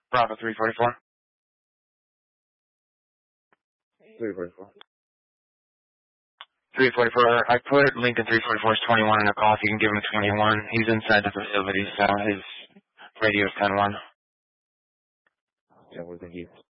Bravo 344. 344. 344. I put Lincoln 344's 21 in a call. If you can give him 21. He's inside the facility, so his radio's 10-1. Yeah, thank you.